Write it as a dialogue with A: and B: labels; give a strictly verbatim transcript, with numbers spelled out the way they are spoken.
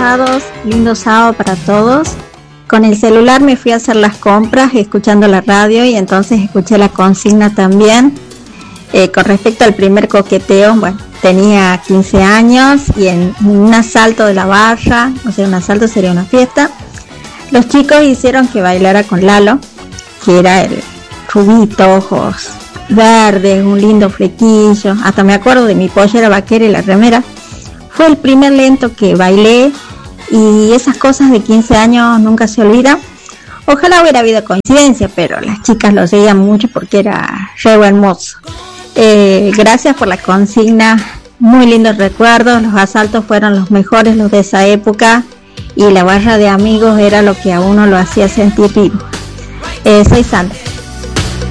A: pasados, lindo sábado para todos. Con el celular me fui a hacer las compras escuchando la radio y entonces escuché la consigna también. Eh, con respecto al primer coqueteo, bueno, tenía quince años y en un asalto de la barra, o sea, un asalto sería una fiesta, los chicos hicieron que bailara con Lalo, que era el rubito, ojos verdes, un lindo flequillo, hasta me acuerdo de mi pollera vaquera y la remera. Fue el primer lento que bailé y esas cosas de quince años nunca se olvidan. Ojalá hubiera habido coincidencia, pero las chicas lo seguían mucho porque era re hermoso. Eh, gracias por la consigna, muy lindos recuerdos, los asaltos fueron los mejores, los de esa época, y la barra de amigos era lo que a uno lo hacía sentir vivo. Eh, soy Sandra.